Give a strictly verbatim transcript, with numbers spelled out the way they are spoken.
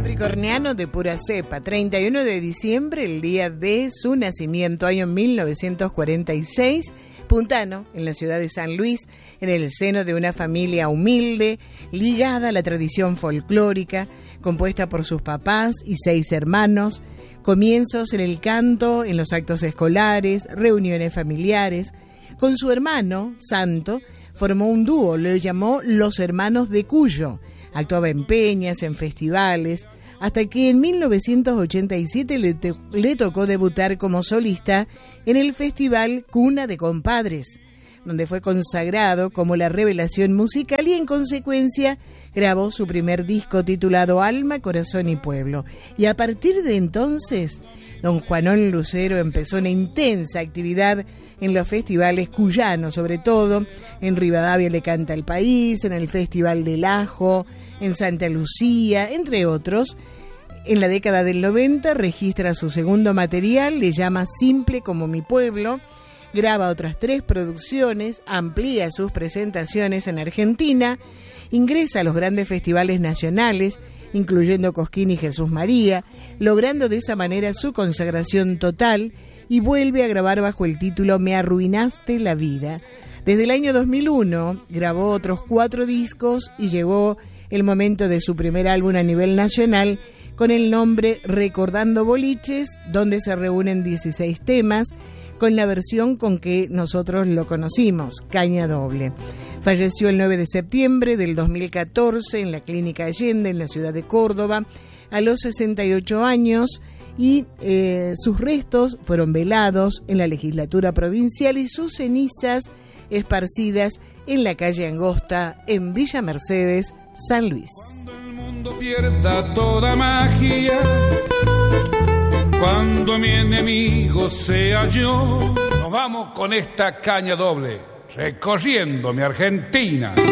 Capricorniano de pura cepa, treinta y uno de diciembre, el día de su nacimiento, año mil novecientos cuarenta y seis, puntano, en la ciudad de San Luis, en el seno de una familia humilde, ligada a la tradición folclórica, compuesta por sus papás y seis hermanos, comienzos en el canto, en los actos escolares, reuniones familiares. Con su hermano, Santo, formó un dúo, lo llamó Los Hermanos de Cuyo. Actuaba en peñas, en festivales, hasta que en mil novecientos ochenta y siete le, te, le tocó debutar como solista en el festival Cuna de Compadres, donde fue consagrado como la revelación musical y en consecuencia grabó su primer disco titulado Alma, Corazón y Pueblo. Y a partir de entonces, don Juanón Lucero empezó una intensa actividad en los festivales cuyanos, sobre todo en Rivadavia le canta el país, en el Festival del Ajo, en Santa Lucía, entre otros. En la década del noventa registra su segundo material, le llama Simple como mi pueblo, graba otras tres producciones, amplía sus presentaciones en Argentina, ingresa a los grandes festivales nacionales, incluyendo Cosquín y Jesús María, logrando de esa manera su consagración total, y vuelve a grabar bajo el título Me arruinaste la vida. Desde el año dos mil uno grabó otros cuatro discos y llegó el momento de su primer álbum a nivel nacional con el nombre Recordando Boliches, donde se reúnen dieciséis temas con la versión con que nosotros lo conocimos, Caña Doble. Falleció el nueve de septiembre del dos mil catorce en la Clínica Allende, en la ciudad de Córdoba, a los sesenta y ocho años, y eh, sus restos fueron velados en la legislatura provincial y sus cenizas esparcidas en la calle Angosta, en Villa Mercedes, San Luis. Cuando el mundo pierda toda magia, cuando mi enemigo sea yo, nos vamos con esta caña doble, recorriendo mi Argentina.